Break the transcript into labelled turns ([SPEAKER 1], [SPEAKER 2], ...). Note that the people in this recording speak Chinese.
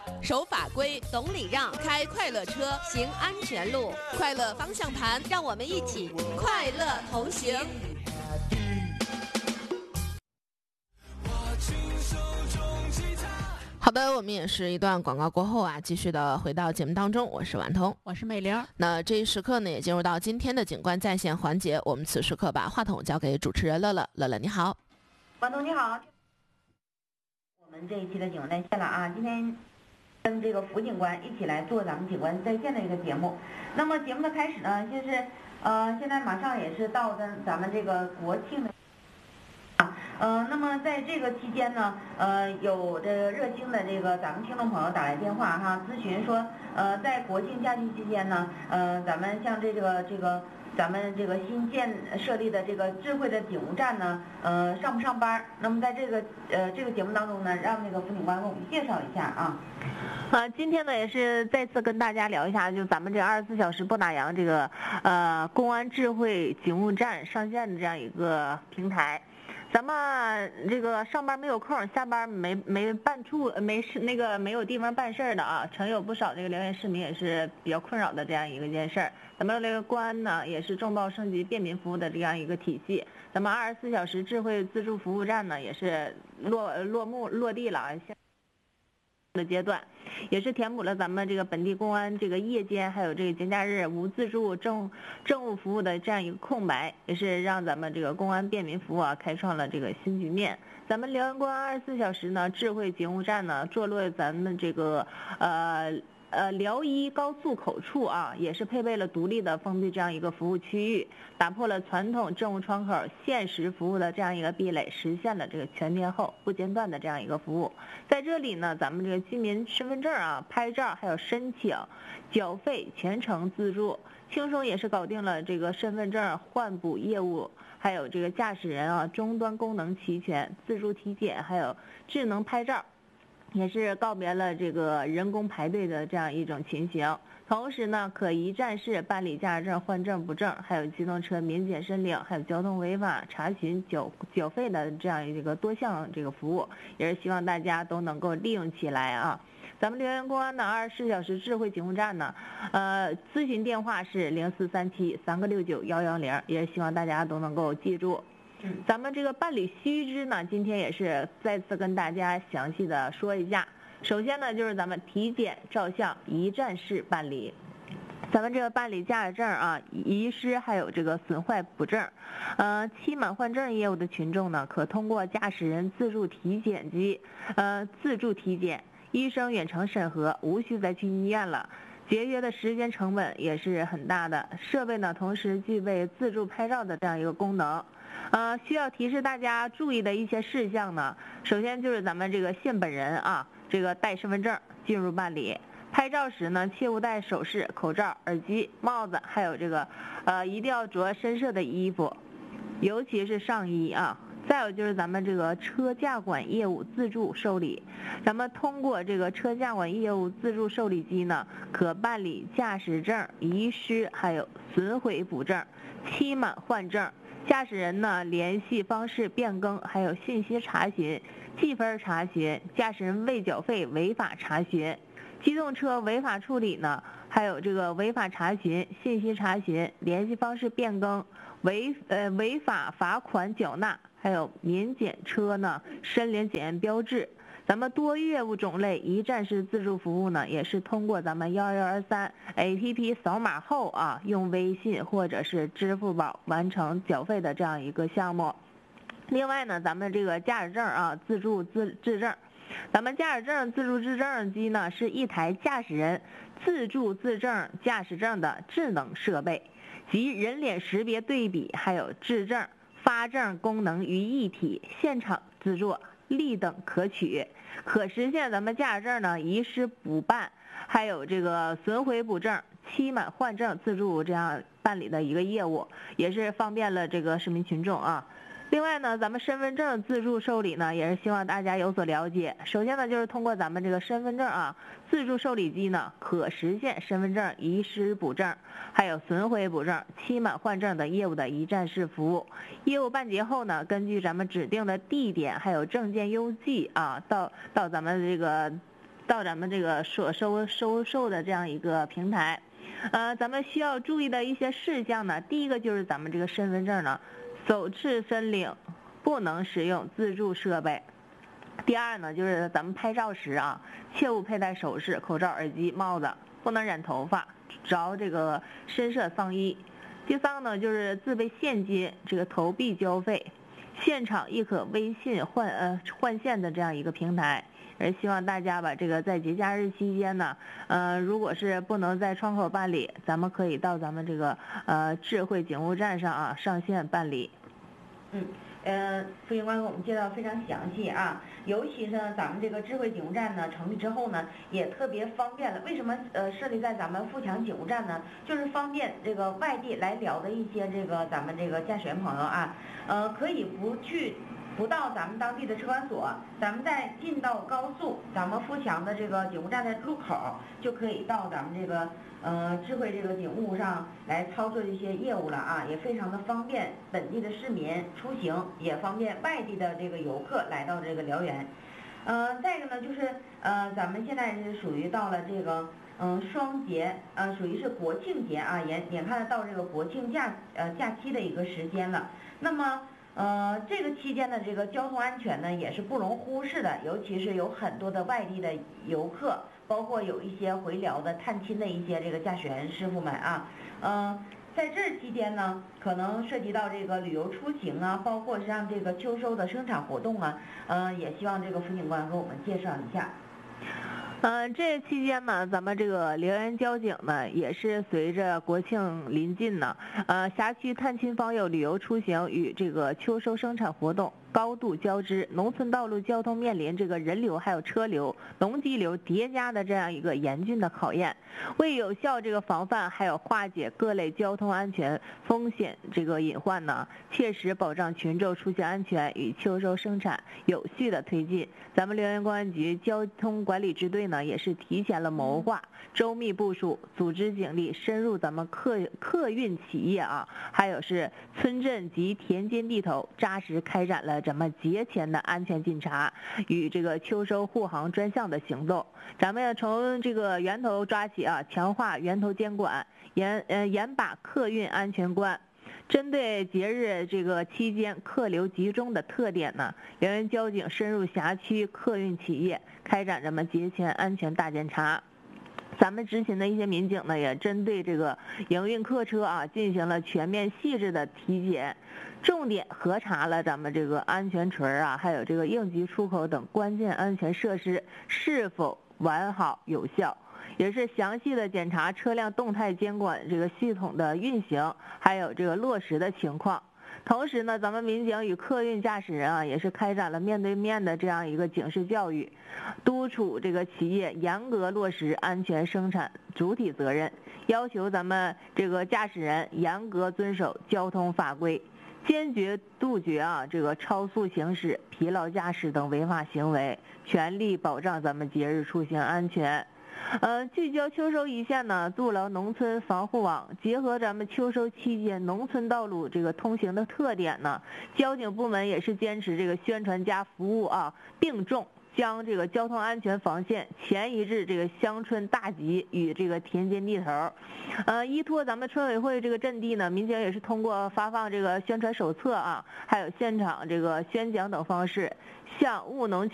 [SPEAKER 1] 守法规，懂礼让，开快乐车，行安全路，快乐方向盘，让我们一起快乐同行。好的，我们也是一段广告过后啊，继续的回到节目当中。我是顽童，
[SPEAKER 2] 我是美玲。
[SPEAKER 1] 那这一时刻呢，也进入到今天的警官在线环节。我们此时刻把话筒交给主持人乐乐。乐乐你好。
[SPEAKER 3] 顽童你好。我们这一期的警官在线了啊，今天跟这个副警官一起来做咱们警官在线的一个节目。那么节目的开始呢，就是现在马上也是到咱们这个国庆的。那么在这个期间呢，有这个热心的这个咱们听众朋友打来电话哈，咨询说，在国庆假期期间呢，咱们像咱们这个新设立的这个智慧的警务站呢，上不上班？那么在这个节目当中呢，让那个副警官给我们介绍一下啊。
[SPEAKER 2] 今天呢也是再次跟大家聊一下，就咱们这24小时不打烊这个公安智慧警务站上线的这样一个平台。咱们这个上班没有空，下班没有地方办事的啊，曾有不少这个辽源市民也是比较困扰的这样一件事儿。咱们这个公安呢也是众报升级便民服务的这样一个体系。咱们24小时智慧自助服务站呢也是落地了啊。的阶段，也是填补了咱们这个本地公安这个夜间还有这个节假日无自助政务服务的这样一个空白，也是让咱们这个公安便民服务啊开创了这个新局面。咱们辽源公安24小时呢智慧警务站呢坐落咱们这个辽一高速口处啊，也是配备了独立的封闭这样一个服务区域，打破了传统政务窗口限时服务的这样一个壁垒，实现了这个全天候不间断的这样一个服务。在这里呢，咱们这个居民身份证啊、拍照还有申请、缴费全程自助，轻松也是搞定了这个身份证换补业务，还有这个驾驶人啊终端功能齐全，自助体检还有智能拍照。也是告别了这个人工排队的这样一种情形，同时呢，可一站式办理驾驶证换证补证，还有机动车免检申领，还有交通违法查询缴费的这样一个多项这个服务，也是希望大家都能够利用起来啊。咱们辽源公安的24小时智慧警务站呢，咨询电话是0437-369-110，也是希望大家都能够记住。咱们这个办理须知呢，今天也是再次跟大家详细的说一下。首先呢，就是咱们体检照相一站式办理。咱们这个办理驾驶证啊、遗失还有这个损坏补证，期满换证业务的群众呢，可通过驾驶人自助体检机，自助体检，医生远程审核，无需再去医院了。节约的时间成本也是很大的。设备呢，同时具备自助拍照的这样一个功能。需要提示大家注意的一些事项呢，首先就是咱们这个现本人啊，这个带身份证进入办理。拍照时呢，切勿戴首饰、口罩、耳机、帽子，还有这个一定要着深色的衣服，尤其是上衣啊。再有就是咱们这个车驾管业务自助受理，咱们通过这个车驾管业务自助受理机呢，可办理驾驶证遗失还有损毁补证、期满换证。驾驶人呢联系方式变更，还有信息查询、记分查询，驾驶人未缴费违法查询，机动车违法处理呢，还有这个违法查询、信息查询、联系方式变更、违法罚款缴纳，还有免检车呢申领检验标志。咱们多业务种类一站式自助服务呢，也是通过咱们1123 APP 扫码后啊，用微信或者是支付宝完成缴费的这样一个项目。另外呢，咱们这个驾驶证啊自助制证，咱们驾驶证自助制证机呢是一台驾驶人自助自证驾驶证的智能设备，集人脸识别对比还有制证发证功能于一体，现场自助立等可取，可实现咱们驾驶证呢遗失补办，还有这个损毁补证、期满换证自助这样办理的一个业务，也是方便了这个市民群众啊。另外呢，咱们身份证自助受理呢，也是希望大家有所了解。首先呢，就是通过咱们这个身份证啊自助受理机呢，可实现身份证遗失补证、还有损毁补证、期满换证的业务的一站式服务。业务办结后呢，根据咱们指定的地点还有证件邮寄啊，到咱们这个到咱们这个收售的这样一个平台。咱们需要注意的一些事项呢，第一个就是咱们这个身份证呢，首次申领不能使用自助设备。第二呢，就是咱们拍照时啊，切勿佩戴首饰、口罩、耳机、帽子，不能染头发，着这个深色上衣。第三个呢，就是自备现金，这个投币交费，现场亦可微信换现的这样一个平台。希望大家吧，这个在节假日期间呢，如果是不能在窗口办理，咱们可以到咱们这个智慧警务站上啊上线办理。
[SPEAKER 3] 副警官给我们介绍非常详细啊，尤其是呢，咱们这个智慧警务站呢成立之后呢，也特别方便了。为什么设立在咱们富强警务站呢？就是方便这个外地来聊的一些这个咱们这个驾驶员朋友啊，可以不到咱们当地的车管所，咱们在进到高速，咱们富强的这个警务站的路口，就可以到咱们这个智慧这个警务上来操作一些业务了啊，也非常的方便本地的市民出行，也方便外地的这个游客来到这个辽源。再一个呢，就是咱们现在是属于到了这个双节，属于是国庆节啊，眼看着到这个国庆假期的一个时间了。那么这个期间的这个交通安全呢，也是不容忽视的，尤其是有很多的外地的游客，包括有一些回辽的探亲的一些这个驾驶员师傅们啊，在这期间呢，可能涉及到这个旅游出行啊，包括像这个秋收的生产活动啊，也希望这个副警官给我们介绍一下。
[SPEAKER 2] 这期间呢，咱们这个辽源交警呢，也是随着国庆临近呢，辖区探亲访友旅游出行与这个秋收生产活动高度交织，农村道路交通面临这个人流还有车流、农机流叠加的这样一个严峻的考验。为有效这个防范还有化解各类交通安全风险这个隐患呢，切实保障群众出行安全与秋收生产有序的推进，咱们辽源公安局交通管理支队呢，也是提前了谋划，周密部署，组织警力深入咱们客运企业啊，还有是村镇及田间地头，扎实开展了咱们节前的安全检查与这个秋收护航专项的行动。咱们从这个源头抓起啊，强化源头监管，严把客运安全关。针对节日这个期间客流集中的特点呢，辽源交警深入辖区客运企业，开展咱们节前安全大检查。咱们执勤的一些民警呢，也针对这个营运客车啊，进行了全面细致的体检，重点核查了咱们这个安全锤啊，还有这个应急出口等关键安全设施是否完好有效，也是详细的检查车辆动态监管这个系统的运行，还有这个落实的情况。同时呢，咱们民警与客运驾驶人啊，也是开展了面对面的这样一个警示教育，督促这个企业严格落实安全生产主体责任，要求咱们这个驾驶人严格遵守交通法规，坚决杜绝啊这个超速行驶、疲劳驾驶等违法行为，全力保障咱们节日出行安全。聚焦秋收一线呢，筑牢农村防护网，结合咱们秋收期间农村道路这个通行的特点呢，交警部门也是坚持这个宣传加服务啊并重，将这个交通安全防线前移至这个乡村大集与这个田间地头。依托咱们村委会这个阵地呢，民警也是通过发放这个宣传手册啊，还有现场这个宣讲等方式，向务农